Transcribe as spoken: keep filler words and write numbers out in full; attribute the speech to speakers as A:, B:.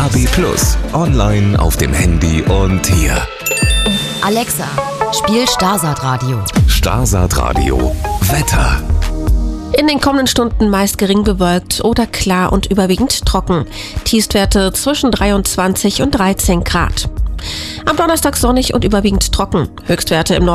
A: A B Plus, online auf dem Handy und hier.
B: Alexa, spiel Starsat Radio.
A: Starsat Radio. Wetter.
C: In den kommenden Stunden meist gering bewölkt oder klar und überwiegend trocken. Tiefstwerte zwischen dreiundzwanzig und dreizehn Grad. Am Donnerstag sonnig und überwiegend trocken. Höchstwerte im Norden